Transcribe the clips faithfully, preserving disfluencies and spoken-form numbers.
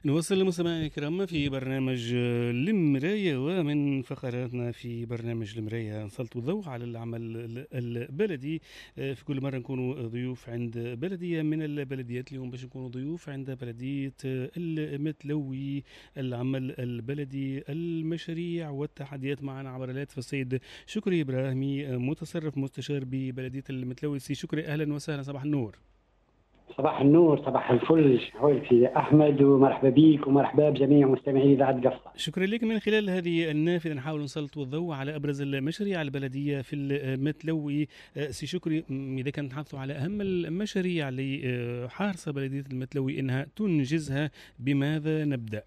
نوصل لمستمعينا الكرام في برنامج المراية، ومن فقراتنا في برنامج المراية نسلط الضوء على العمل البلدي. في كل مرة نكونوا ضيوف عند بلدية من البلديات. اليوم باش نكونوا ضيوف عند بلدية المتلوي. العمل البلدي، المشاريع والتحديات، معنا عبر الهاتف السيد شكري إبراهيمي، متصرف مستشار ببلدية المتلوي. سي شكري، أهلا وسهلا، صباح النور. صباح النور، صباح الفل، حولتي أحمد، ومرحبا بيك ومرحبا بجميع مستمعي إذاعة قفصة. شكرا لك. من خلال هذه النافذة نحاول نسلط الضوء على أبرز المشاريع البلدية في المتلوي. سي شكري، إذا كان نتحدثوا على أهم المشاريع اللي حارصة بلدية المتلوي إنها تنجزها، بماذا نبدأ؟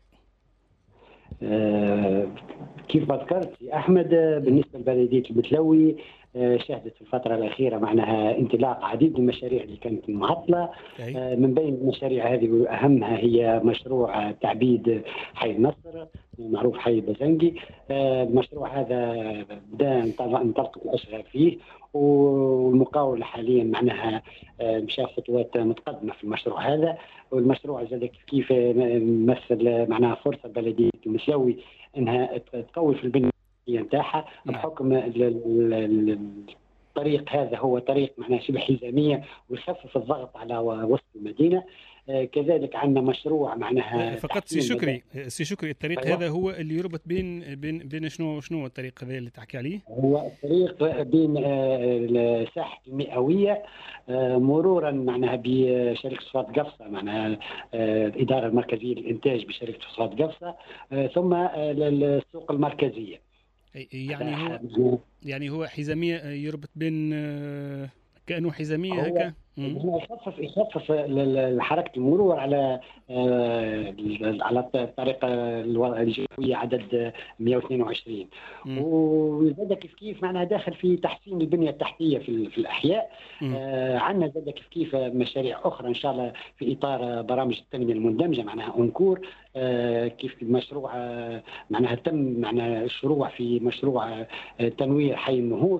آه كيف ما ذكرت يا أحمد، بالنسبة لبلدية المتلوي شهدت في الفترة الأخيرة معناها انطلاق عديد من المشاريع اللي كانت معطلة. من بين المشاريع هذه أهمها هي مشروع تعبيد حي النصر، معروف حي بزنجي. المشروع هذا بدأ انطلقت الأشغال فيه، والمقاولة حاليا معناها مشى خطوات متقدمة في المشروع هذا. والمشروع زاد كيف مثل معناها فرصة بلدية المتلوي انها تقوي في البنية نتاعها بحكم الطريق هذا هو طريق معناها شبه حزامية ويخفف الضغط على وسط المدينة. كذلك عندنا مشروع معناها فقط سي شكري سي شكري الطريق أيوة. هذا هو اللي يربط بين بين بين شنو شنو الطريق هذا اللي تحكي عليه؟ هو الطريق بين ساحة المئوية مرورا معناها بشركة فوسفات قفصة، معناها الإدارة المركزية للإنتاج بشركة فوسفات قفصة، ثم السوق المركزية. يعني هو يعني هو حزامية يربط بين كأنه حزامية هكا. يخفف يخفف حركة المرور على على الطريقة الجوية عدد مئة واثنين وعشرين. وزاد كيف كيف معناها داخل في تحسين البنية التحتية في, في الأحياء. آه عندنا زاد كيف كيف مشاريع أخرى إن شاء الله في إطار برامج التنمية المندمجة معناها أنكور. آه كيف المشروع آه معناها تم معناها الشروع في مشروع آه تنوير حي النهوض،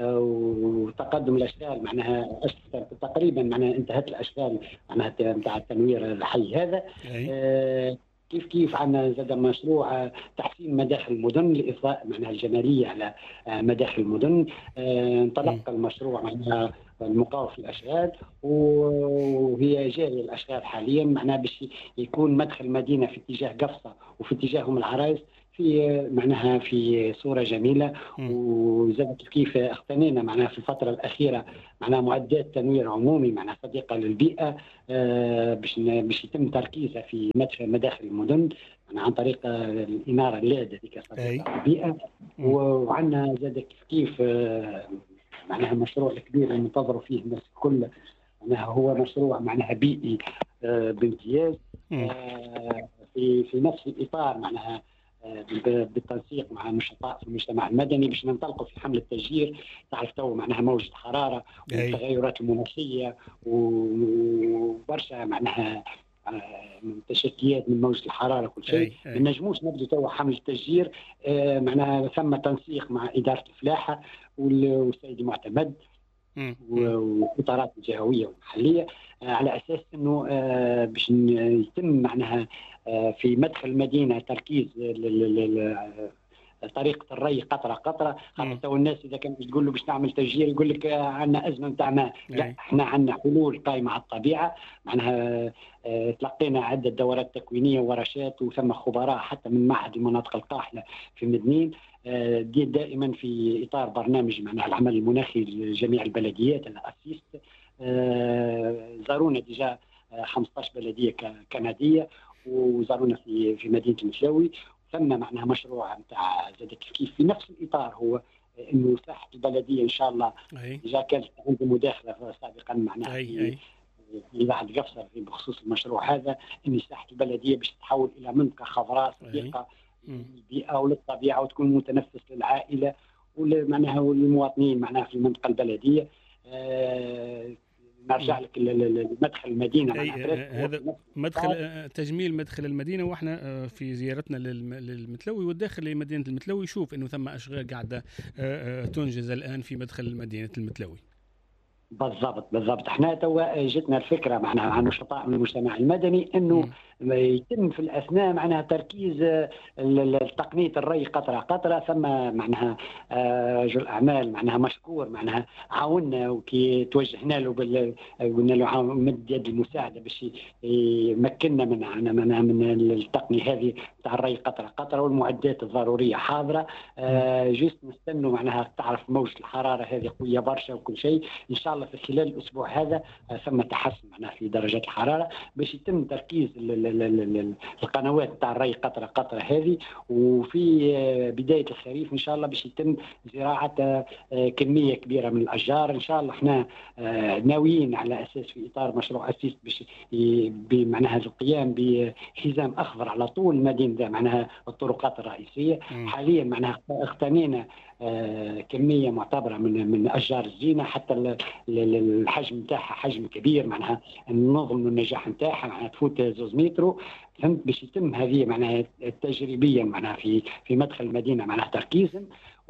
وتقدم الاشغال معناها تقريبا معناها انتهت الاشغال معناها نتاع التنوير الحي هذا. آه كيف كيف عندنا زاد مشروع تحسين مداخل المدن لاضفاء معناها الجماليه على مداخل المدن. آه انطلق المشروع معناها المقاومه في الاشغال، وهي جاريه الاشغال حاليا معناها باش يكون مدخل المدينه في اتجاه قفصه وفي اتجاه ام العرايس في معناها في صورة جميلة. وزاد كيف اقتنينا معناها في الفترة الأخيرة معناها معدات تنوير عمومي معناها صديقة للبيئة، آه باش باش يتم تركيزها في مدخل مداخل المدن عن طريق الإنارة الليد هذيك صديقة للبيئة. وعندنا زاد كيف كيف آه معناها المشروع الكبير اللي منتظروا فيه الناس الكل معناها هو مشروع معناها بيئي آه بامتياز، آه في في نفس الإطار معناها بالتنسيق مع النشطاء في المجتمع المدني باش ننطلقوا في حملة تشجير. تعرف تو معناها موجة حرارة والتغيرات المناخية وبرشا معناها تشكيات من موجة الحرارة كل شيء. ما نجموش نبدو تو حملة تشجير، معناها ثم تنسيق مع إدارة الفلاحة والسيد معتمد والإطارات الجهوية والمحلية على أساس أنه باش يتم معناها في مدخل المدينة تركيز طريقة الري قطرة قطرة. حتى الناس إذا كانت تقول له باش نعمل تشجير يقول لك عندنا أزمة نتاع ماء. لا، احنا عندنا حلول قائمة على الطبيعة معناها. تلقينا عدة دورات تكوينية ورشات وثم خبراء حتى من معهد المناطق القاحلة في مدنين دي دائما في إطار برنامج معناها العمل المناخي لجميع البلديات الأسيست. زارونا ديجا خمسة عشر بلدية كندية وزارونا في في مدينة المتلوي. ثم معناها مشروع نتاع زاد كيف في نفس الإطار هو إنه ساحة البلدية إن شاء الله إذا كانت عندي مداخلة سابقا معناها في إذاعة قفصة بخصوص المشروع هذا، إن ساحة البلدية باش تتحول إلى منطقة خضراء صديقة للبيئة وللطبيعة وتكون متنفس للعائلة ومعناها والمواطنين معناها في المنطقة البلدية. آه نرجع لك لمدخل المدينة. هذا مدخل تجميل مدخل المدينة، واحنا في زيارتنا للمتلوي والداخل لمدينة المتلوي يشوف انه ثم اشغال قاعدة تنجز الان في مدخل مدينة المتلوي. بالضبط بالضبط. احنا توا جتنا الفكره معناها عن نشطاء من المجتمع المدني انه يتم في الاثناء معناها تركيز تقنيه الري قطره قطره. ثم معناها رجل اعمال معناها مشكور معناها عاوننا وكي توجهنا له بال قلنا له مد يد المساعده باش يمكننا من من من التقنيه هذه تاع الري قطره قطره، والمعدات الضروريه حاضره. آه جست نستنوا معناها تعرف موجه الحراره هذه قويه برشا وكل شيء. ان شاء الله في خلال الاسبوع هذا آه ثم تحسن معناها في درجات الحراره باش يتم تركيز القنوات تاع الري قطره قطره هذه. وفي آه بدايه الخريف ان شاء الله باش يتم زراعه آه كميه كبيره من الاشجار. ان شاء الله احنا آه ناويين على اساس في اطار مشروع اسيس باش بمعناها القيام بحزام اخضر على طول المدينه معناها الطرقات الرئيسيه. م. حاليا معناها اغتنينا آه كميه معتبره من من اشجار الزينه، حتى الحجم نتاعها حجم كبير معناها نظن النجاح نتاعها معناها تفوت زوز مترو. فهمت باش يتم هذه معناها تجريبيا معناها في في مدخل المدينه معناها تركيزا،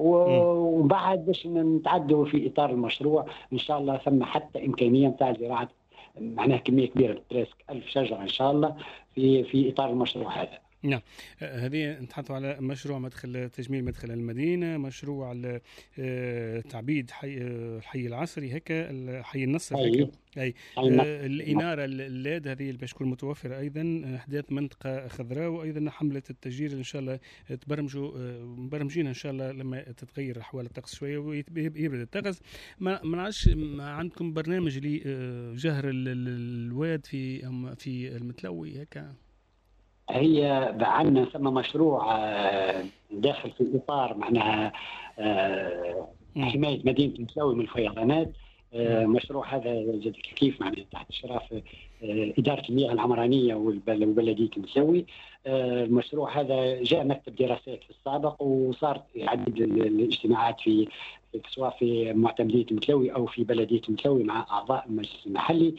وبعد باش نتعدوا في اطار المشروع ان شاء الله ثم حتى امكانيه نتاع زراعه معناها كميه كبيره تراسك ألف شجره ان شاء الله في في اطار المشروع هذا. نعم، هذه نتحدثوا على مشروع مدخل تجميل مدخل المدينة، مشروع تعبيد حي الحي العصري هكا، حي النصر هكا، اي آه الاناره اللاد هذه اللي باش تكون متوفره ايضا، احداث منطقه خضراء، وايضا حمله التشجير ان شاء الله تبرمجوا مبرمجين ان شاء الله لما تتغير احوال الطقس شويه ويبرد الطقس. ما نعرفش عندكم برنامج لجهر الواد في في المتلوي هكا؟ هي عندنا ثم مشروع داخل في اطار معناها حمايه مدينه المتلوي من الفيضانات. مشروع هذا زاد كيف معناها تحت اشراف اداره المياه العمرانيه وبلديه المتلوي. المشروع هذا جاء مكتب دراسات في السابق، وصارت عدد الاجتماعات في سواء في معتمديه المتلوي او في بلديه المتلوي مع اعضاء المجلس المحلي،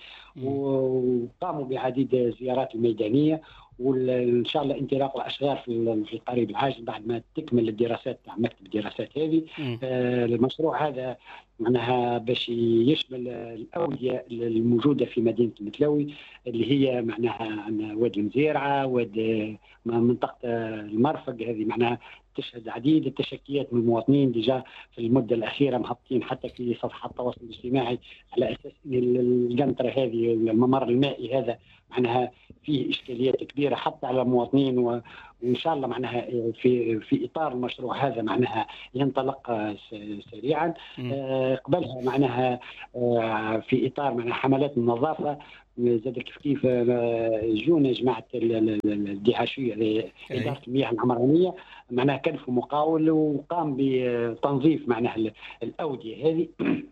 وقاموا بعديد زيارات الميدانيه، وان شاء الله انطلاق الاشغال في القريب العاجل بعد ما تكمل الدراسات تاع مكتب الدراسات هذه. آه المشروع هذا معناها باش يشمل الاوديه الموجوده في مدينه المتلوي اللي هي معناها واد المزيرعه، واد منطقه المرفق، هذه معناها تشهد عديد التشكيات من المواطنين ديجا في المده الاخيره مهبطين حتى في صفحات التواصل الاجتماعي على اساس ان القنطره هذه الممر المائي هذا معناها فيه اشكاليات كبيره حتى على المواطنين، و... وان شاء الله معناها في في اطار المشروع هذا معناها ينطلق سريعا. آه قبلها معناها آه في اطار معناها حملات النظافه زاد كيف كيف جونا جماعه الدعاشيه لاداره المياه العمرانيه معناها كلفوا مقاول وقام بتنظيف معناها الاوديه هذه.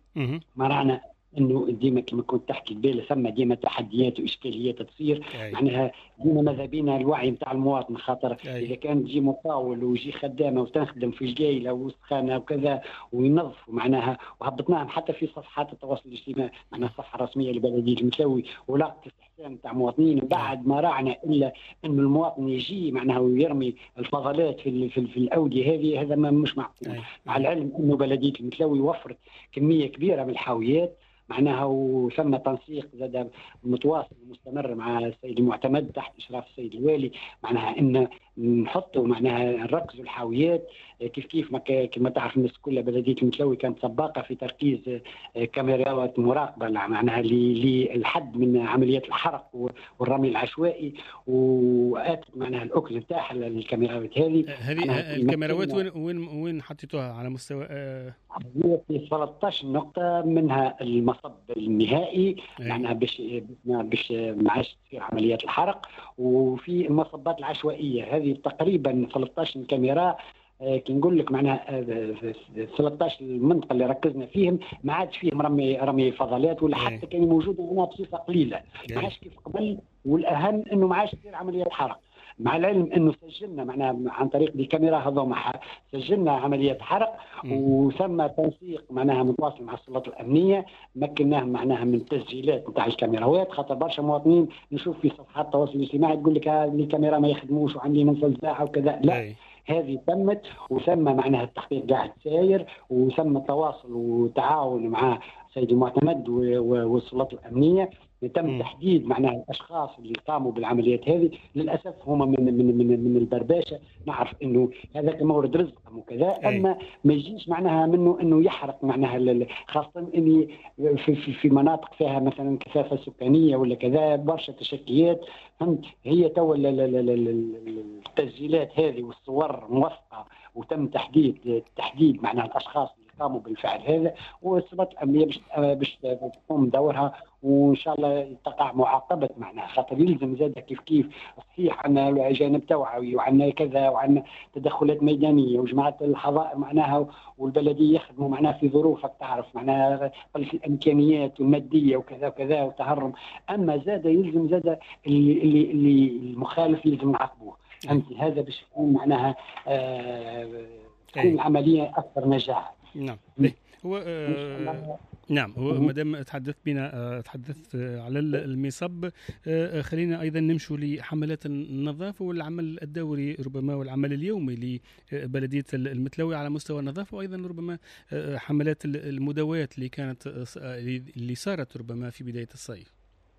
مرعنا انه ديما كما كنت تحكي قبل ثم ديما تحديات واشكاليات تصير. أي. معناها ديما ماذا بينا الوعي نتاع المواطن، خاطر أي. اذا كان تجي مقاول ويجي خدامه وتخدم في الجايله وسخانه وكذا وينظفوا معناها، وهبطناهم حتى في صفحات التواصل الاجتماعي معناها الصفحه الرسميه لبلديه المتلوي ولاقت استحسان نتاع مواطنين، بعد ما راعنا الا انه المواطن يجي معناها ويرمي الفضلات في في, في الاوديه هذه، هذا ما مش معقول. مع العلم انه بلديه المتلوي وفرت كميه كبيره من الحاويات معناها، وثم تنسيق زاد متواصل ومستمر مع السيد المعتمد تحت اشراف السيد الوالي معناها ان نحطوا معناها نركزوا الحاويات كيف كيف ما كما تعرف الناس كلها. بلديه المتلوي كانت سباقه في تركيز كاميرات مراقبه معناها للحد من عمليات الحرق والرمي العشوائي، واتت معناها الاكل نتاعها الكاميرات هذه. هذه الكاميرات وين وين وين حطيتوها على مستوى آه... في ثلاثة عشر نقطه، منها المصب النهائي معناها باش باش ما عادش تصير عمليات الحرق، وفي المصبات العشوائيه هذه تقريبا ثلاثة عشر كاميرا. كي نقول لك معناها ثلاثة عشر المنطقه اللي ركزنا فيهم ما عادش فيهم رمي رمي فضلات، ولا حتى كان موجوده هنا بصفه قليله ما عادش كيف قبل. والاهم انه ما عادش تصير عمليات حرق، مع العلم انه سجلنا معناها عن طريق دي كاميرا هذوما سجلنا عمليات حرق، وثم تنسيق معناها متواصل مع السلطات الامنيه مكناهم معناها من التسجيلات نتاع الكاميراوات، خاطر برشا مواطنين نشوف في صفحات التواصل الاجتماعي تقول لك الكاميرا ما يخدموش وعندي منزل ساعه وكذا. لا أي. هذه تمت وثم معناها التحقيق قاعد ساير، وثم تواصل وتعاون مع السيد المعتمد والسلطات الامنيه تم م. تحديد معناها الاشخاص اللي قاموا بالعمليات هذه. للاسف هما من من من من البرباشه، نعرف انه هذاك مورد رزقهم وكذا، اما ما يجيش معناها منه انه يحرق معناها، خاصه اني في, في, في مناطق فيها مثلا كثافه سكانيه ولا كذا برشا تشكيات، فهمت؟ هي تو التسجيلات هذه والصور موثقه وتم تحديد تحديد معناها الاشخاص اللي قاموا بالفعل هذا، والسلطات الامنيه باش باش تقوم بدورها، وان شاء الله تقع معاقبه معناها، خاطر يلزم زاد كيف كيف. صحيح عندنا جانب توعوي وعندنا كذا وعندنا تدخلات ميدانيه وجماعه الحظائر معناها والبلديه يخدموا معناها في ظروفك تعرف معناها قله الامكانيات والماديه وكذا وكذا وتهرم، اما زاد يلزم زاد اللي اللي, اللي المخالف يلزم نعاقبوه. فهمتي؟ هذا باش يكون معناها آه تكون العمليه اكثر نجاح. نعم. هو آه نعم هو مادام تحدثت بنا تحدثت على المصب، خلينا ايضا نمشوا لحملات النظافه والعمل الدوري ربما والعمل اليومي لبلديه المتلوي على مستوى النظافه، وايضا ربما حملات المداوات اللي كانت اللي صارت ربما في بدايه الصيف.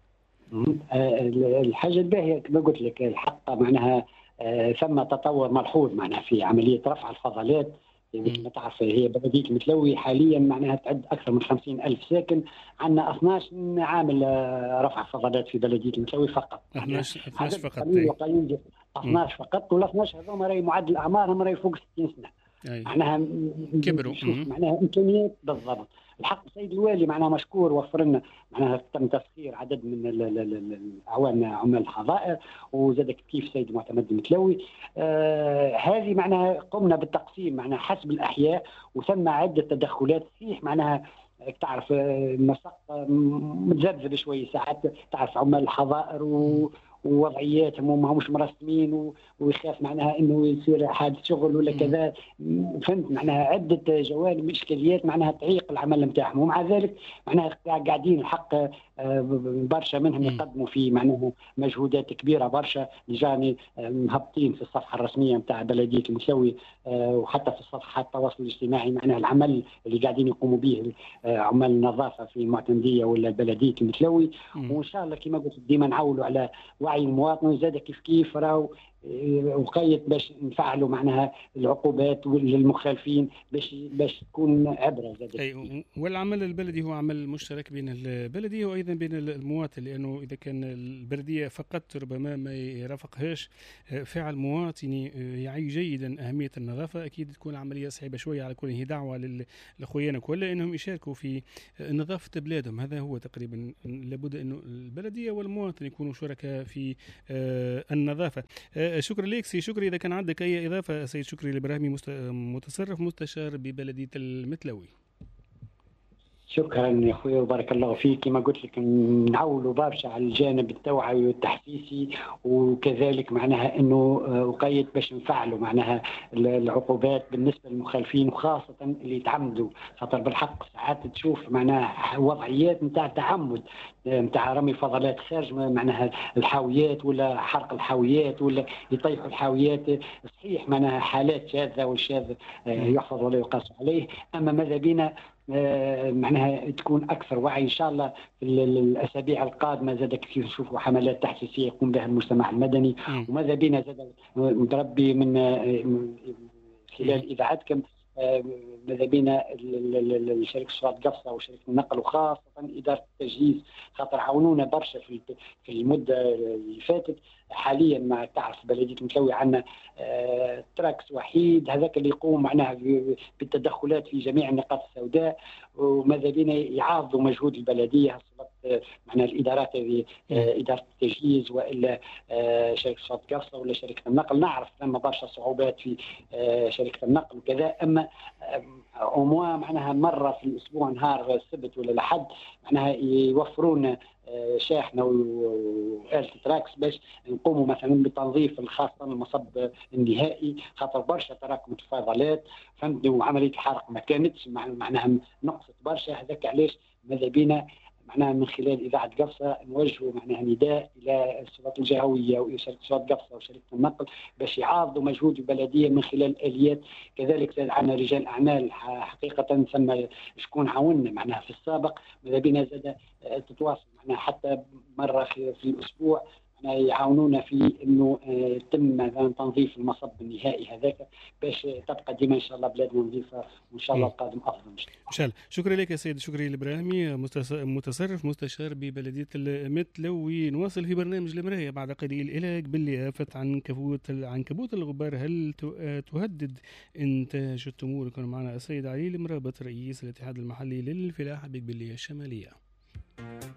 الحاجه الباهيه كما قلت لك الحق معناها ثم تطور ملحوظ معناها في عمليه رفع الفضلات. مثل ما تعرف هي بلدية المتلوي حاليا معناها تعد أكثر من خمسين ألف ساكن، عندنا اثني عشر عامل رفع فضلات في بلدية المتلوي فقط. اثني عشر فقط. قليل وقليل اثني عشر فقط، وال اثني عشر هذوما راهي معدل أعمارهم راهي فوق ستين سنة. معناها كبروا. معناها إمكانيات بالضبط. الحق السيد الوالي معناها مشكور وفر لنا معناها تم تسخير عدد من الاعوان عمال الحظائر، وزاد كيف سيد المعتمد المتلوي. آه هذه معناها قمنا بالتقسيم معناها حسب الاحياء، وثم عده تدخلات. صحيح معناها تعرف النسق متذبذب شوي ساعات، تعرف عمال الحظائر و ووضعياتهم وما همش مرسمين ويخاف معناها انه يصير حادث شغل ولا كذا، فهمت؟ معناها عده جوانب اشكاليات معناها تعيق العمل نتاعهم، ومع ذلك معناها قاعدين الحق برشا منهم يقدموا في معناها مجهودات كبيره برشا، جاني مهبطين في الصفحه الرسميه نتاع بلديه المتلوي وحتى في الصفحات التواصل الاجتماعي معناها العمل اللي قاعدين يقوموا به عمال النظافه في المعتمديه ولا بلديه المتلوي. وان شاء الله كما قلت ديما نعولوا على وعي المواطن، وزاد كيف كيف راهو وقيت باش نفعلوا معناها العقوبات للمخالفين باش باش تكون عبره زاد. اي والعمل البلدي هو عمل مشترك بين البلديه وايضا بين المواطن، لانه اذا كان البلديه فقط ربما ما يرافقهاش فعل مواطني يعي جيدا اهميه النظافه، اكيد تكون العمليه صعبه شويه. على كل هي دعوه للاخوان كلها انهم يشاركوا في نظافه بلادهم. هذا هو تقريبا لابد انه البلديه والمواطن يكونوا شركاء في النظافه. شكرا لك سي شكري. إذا كان عندك أي إضافة سيد شكري الإبراهيمي متصرف مستشار ببلدية المتلوي. شكرا يا اخوي وبارك الله فيك. كما قلت لك نعولوا برشا على الجانب التوعوي والتحسيسي، وكذلك معناها انه وقيت باش نفعلوا معناها العقوبات بالنسبه للمخالفين، وخاصه اللي يتعمدوا، خاطر بالحق ساعات تشوف معناها وضعيات نتاع تعمد نتاع رمي فضلات خارج معناها الحاويات ولا حرق الحاويات ولا يطيحوا الحاويات. صحيح معناها حالات شاذه والشاذ يحفظ ولا يقاس عليه، اما ماذا بينا آه معناها تكون أكثر وعي إن شاء الله في الأسابيع القادمة. زاد كثير نشوفوا حملات تحسيسية يقوم بها المجتمع المدني، وماذا بينا زاد متربي من خلال إذاعتكم ماذا بينا شركة صفات قفصة وشركة النقل وخاصة إدارة التجهيز، خاطر عاونونا برشا في في المدة اللي فاتت. حاليا ما تعرف بلدية المتلوي عندنا آه تراكس وحيد هذاك اللي يقوم معناها بالتدخلات في جميع النقاط السوداء، وماذا بينا يعاضوا مجهود البلدية معناها الإدارات هذه آه إدارة التجهيز وإلا آه شركة صفات قفصة ولا شركة النقل. نعرف ثم برشا صعوبات في آه شركة النقل وكذا، أما أموا معناها مرة في الأسبوع نهار السبت ولا الأحد معناها يوفرون شاحنة وآلة تراكس باش نقوموا مثلا بتنظيف الخاصة المصب النهائي، خاطر برشا تراكم فضلات فهمت، وعملية الحرق ما كانتش معناها نقصت برشا. هذاك علاش ماذا بينا معناها من خلال اذاعه قفصه نوجهوا معناها نداء الى السلطات الجهويه وسلطات قفصه وشركه النقل باش يعاضدوا مجهود البلديه من خلال اليات. كذلك زاد عندنا رجال اعمال حقيقه ثم شكون عاوننا معناها في السابق، ماذا بينا زاد تتواصل معناها حتى مره في الاسبوع يعاونونا في انه يتم مثلا تنظيف المصب النهائي هذاك باش تبقى ديما ان شاء الله بلادنا نظيفه، وان شاء الله القادم افضل ان شاء الله. شكرا لك يا سيد شكري الابراهيمي، متصرف مستشار ببلديه المتلوي. نواصل في برنامج المرايه بعد قليل. الى باللي آفة عنكبوت عنكبوت الغبار هل تهدد انتاج التمور؟ يكون معنا السيد علي المرابط رئيس الاتحاد المحلي للفلاحه بقبليه الشماليه.